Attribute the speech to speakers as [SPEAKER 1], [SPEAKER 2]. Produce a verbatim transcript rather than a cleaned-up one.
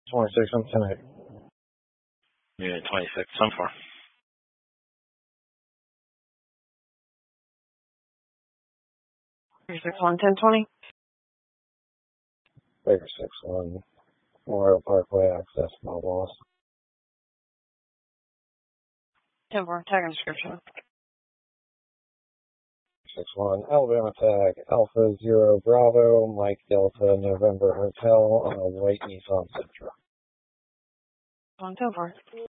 [SPEAKER 1] twenty-six on ten eight.
[SPEAKER 2] Unit twenty-six, ten four.
[SPEAKER 3] Six one ten twenty.
[SPEAKER 1] Baker six one. Memorial Parkway access mobile.
[SPEAKER 3] ten four. Tag and description.
[SPEAKER 1] six one. Alabama tag Alpha Zero Bravo Mike Delta November Hotel on a white Nissan Sentra.
[SPEAKER 3] One ten four.